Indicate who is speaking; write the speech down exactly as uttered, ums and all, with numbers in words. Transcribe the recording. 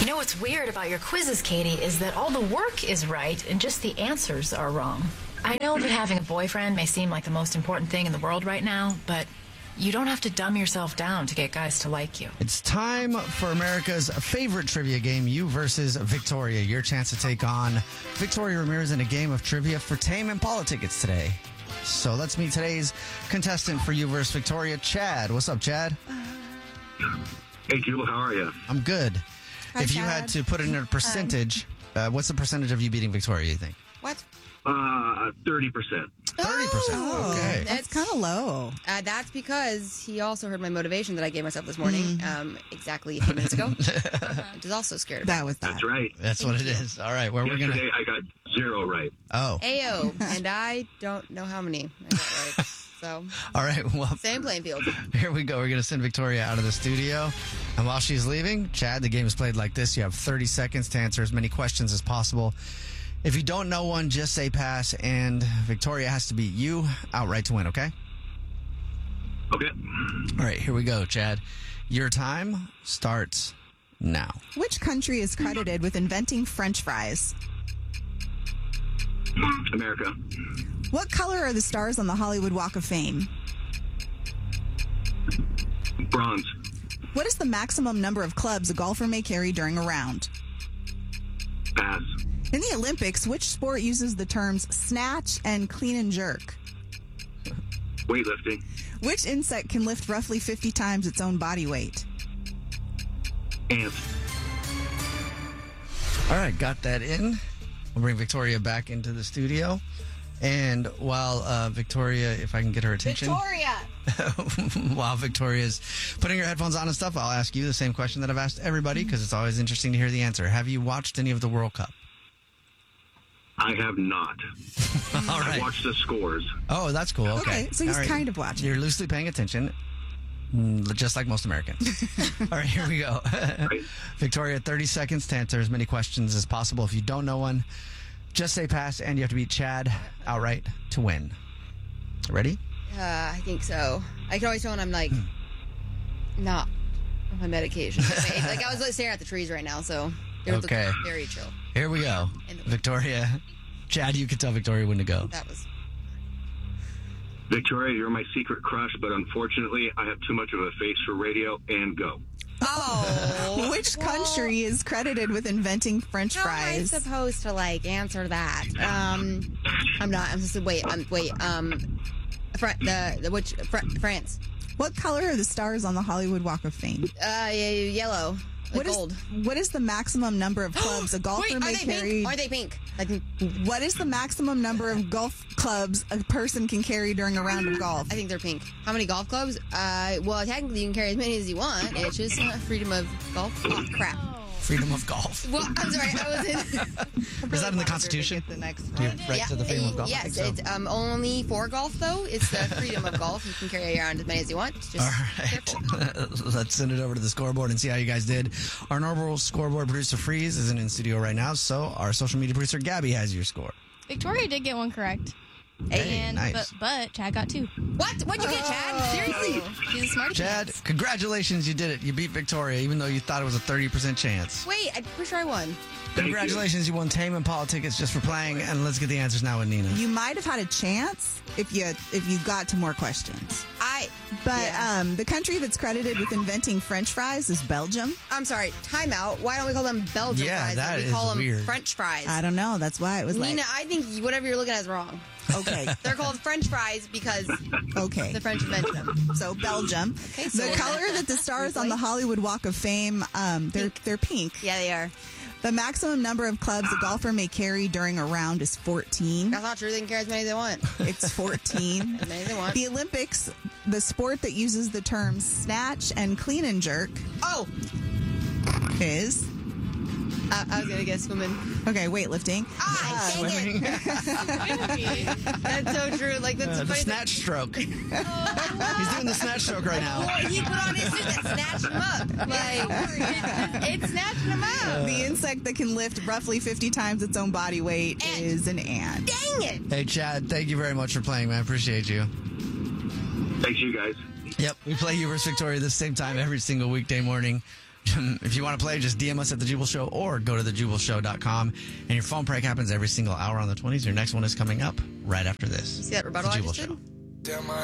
Speaker 1: You know what's weird about your quizzes, Katie, is that all the work is right and just the answers are wrong. I know that having a boyfriend may seem like the most important thing in the world right now, but you don't have to dumb yourself down to get guys to like you.
Speaker 2: It's time for America's favorite trivia game, You versus Victoria. Your chance to take on Victoria Ramirez in a game of trivia for Tame Impala tickets today. So let's meet today's contestant for You versus Victoria, Chad. What's up, Chad?
Speaker 3: Hey, Jewel, how are you?
Speaker 2: I'm good.
Speaker 4: Hi,
Speaker 2: if you
Speaker 4: Chad.
Speaker 2: had to put it in a percentage, uh, what's the percentage of you beating Victoria, you think?
Speaker 4: What?
Speaker 3: Uh, thirty percent.
Speaker 2: thirty percent.
Speaker 4: Oh,
Speaker 2: Okay.
Speaker 4: That's kind of low.
Speaker 5: Uh, that's because he also heard my motivation that I gave myself this morning,
Speaker 4: Mm.
Speaker 5: um, exactly a few minutes ago, which is also scared of.
Speaker 4: That was that.
Speaker 3: That's right.
Speaker 2: That's what it is. All right, where we're going
Speaker 3: Yesterday,
Speaker 2: to...
Speaker 3: I got zero right.
Speaker 2: Oh,
Speaker 5: Ayo, and I don't know how many I got right. So,
Speaker 2: all right. Well,
Speaker 5: same playing field.
Speaker 2: here we go. We're going to send Victoria out of the studio. And while she's leaving, Chad, the game is played like this. You have thirty seconds to answer as many questions as possible. If you don't know one, just say pass, and Victoria has to beat you outright to win, okay?
Speaker 3: Okay.
Speaker 2: All right, here we go, Chad. Your time starts now.
Speaker 4: Which country is credited with inventing French fries?
Speaker 3: America.
Speaker 4: What color are the stars on the Hollywood Walk of Fame?
Speaker 3: Bronze.
Speaker 4: What is the maximum number of clubs a golfer may carry during a round?
Speaker 3: Pass.
Speaker 4: In the Olympics, which sport uses the terms snatch and clean and jerk?
Speaker 3: Weightlifting.
Speaker 4: Which insect can lift roughly fifty times its own body weight?
Speaker 3: Ants.
Speaker 2: All right, got that in. We'll bring Victoria back into the studio. And while uh, Victoria, if I can get her attention.
Speaker 5: Victoria!
Speaker 2: While Victoria's putting her headphones on and stuff, I'll ask you the same question that I've asked everybody because it's always interesting to hear the answer. Have you watched any of the World Cup?
Speaker 3: I have not.
Speaker 2: All
Speaker 3: I
Speaker 2: right.
Speaker 3: watched the scores.
Speaker 2: Oh, that's cool. Okay.
Speaker 4: Okay, so he's
Speaker 2: All right.
Speaker 4: kind of watching.
Speaker 2: You're loosely paying attention, mm, just like most Americans. All right, here we go.
Speaker 3: Right.
Speaker 2: Victoria, thirty seconds to answer as many questions as possible. If you don't know one, just say pass, and you have to beat Chad outright to win. Ready?
Speaker 5: Uh, I think so. I can always tell when I'm like, not on my medication. Like, I was like, staring at the trees right now, so they were
Speaker 2: Okay.
Speaker 5: looking very chill.
Speaker 2: Here we go.
Speaker 5: In the-
Speaker 2: Victoria. Chad, you can tell Victoria when to go.
Speaker 5: That was.
Speaker 3: Victoria, you're my secret crush, but unfortunately, I have too much of a face for radio, and go.
Speaker 5: Oh!
Speaker 4: Which country is credited with inventing French
Speaker 5: How
Speaker 4: fries?
Speaker 5: am I supposed to like answer that? Um, I'm not. I'm supposed to wait. Um, wait. Um, Fr- the, the which Fr- France?
Speaker 4: What color are the stars on the Hollywood Walk of Fame?
Speaker 5: Uh, yeah, yellow. Like
Speaker 4: What is
Speaker 5: gold.
Speaker 4: what is the maximum number of clubs a golfer
Speaker 5: Wait, are
Speaker 4: may
Speaker 5: they
Speaker 4: carry?
Speaker 5: pink? Are they pink? Like,
Speaker 4: What is the maximum number of golf clubs a person can carry during a round of golf?
Speaker 5: I think they're pink. How many golf clubs? Uh, well, technically you can carry as many as you want. It's just uh, freedom of golf. Oh crap.
Speaker 2: Freedom of golf.
Speaker 5: Well, I'm sorry. I was in.
Speaker 2: Is that in the Constitution?
Speaker 4: The next
Speaker 2: Do you have right
Speaker 5: yeah,
Speaker 2: to the freedom of golf? I
Speaker 5: yes,
Speaker 2: think so.
Speaker 5: it's um, only for golf though. It's the freedom of golf. You can carry around as many as you want. Just
Speaker 2: All right.
Speaker 5: careful.
Speaker 2: Let's send it over to the scoreboard and see how you guys did. Our normal scoreboard producer, Freeze, isn't in studio right now, so our social media producer, Gabby, has your score.
Speaker 6: Victoria did get one correct.
Speaker 2: Hey,
Speaker 6: and
Speaker 2: nice.
Speaker 6: but, but Chad got two.
Speaker 5: What? What'd you get, Chad? Seriously?
Speaker 6: She's a smarty
Speaker 2: Chad,
Speaker 6: pants.
Speaker 2: congratulations, you did it. You beat Victoria, even though you thought it was a thirty percent chance.
Speaker 5: Wait, I'm pretty sure I won.
Speaker 3: Thank
Speaker 2: Congratulations, you. won Tame Impala tickets just for playing, and let's get the answers now with Nina.
Speaker 4: You might have had a chance if you if you got to more questions.
Speaker 5: I.
Speaker 4: But
Speaker 5: Yeah.
Speaker 4: um, the country that's credited with inventing French fries is Belgium.
Speaker 5: I'm sorry. Time out. Why don't we call them Belgian
Speaker 2: Yeah,
Speaker 5: fries?
Speaker 2: that
Speaker 5: we
Speaker 2: is
Speaker 5: call them
Speaker 2: weird.
Speaker 5: French fries.
Speaker 4: I don't know. That's why it was
Speaker 5: Nina,
Speaker 4: like
Speaker 5: I think whatever you're looking at is wrong.
Speaker 4: okay,
Speaker 5: They're called French fries because
Speaker 4: okay.
Speaker 5: the French invented them.
Speaker 4: So Belgium.
Speaker 5: Okay, so
Speaker 4: the
Speaker 5: we're
Speaker 4: color
Speaker 5: gonna-
Speaker 4: that the stars on the Hollywood Walk of Fame, um, they're
Speaker 5: Pink.
Speaker 4: they're pink.
Speaker 5: Yeah, they are.
Speaker 4: The maximum number of clubs a golfer may carry during a round is fourteen.
Speaker 5: That's not true. They can carry as many as they want.
Speaker 4: It's fourteen.
Speaker 5: As many as they want.
Speaker 4: The Olympics, the sport that uses the terms snatch and clean and jerk
Speaker 5: Oh,
Speaker 4: is
Speaker 5: uh, I was gonna guess swimming.
Speaker 4: okay. Weightlifting.
Speaker 5: Ah, dang it. That's so true. Like that's
Speaker 2: Uh, the
Speaker 5: funny.
Speaker 2: snatch stroke. He's doing the snatch stroke right now.
Speaker 5: Well, he put on his suit that snatched him up. Like it, it snatched him up.
Speaker 4: The insect that can lift roughly fifty times its own body weight
Speaker 5: Ant.
Speaker 4: is an ant.
Speaker 5: Dang it.
Speaker 2: Hey, Chad, thank you very much for playing, man. Appreciate you.
Speaker 3: Thanks, you guys.
Speaker 2: Yep, we play You versus Victoria the same time every single weekday morning If you want to play, just D M us at The Jubal Show or go to the jubal show dot com. And your phone prank happens every single hour on the twenties. Your next one is coming up right after this.
Speaker 5: You see that rebuttal
Speaker 2: The
Speaker 5: I
Speaker 2: Jubal
Speaker 5: just
Speaker 2: Show.
Speaker 5: did?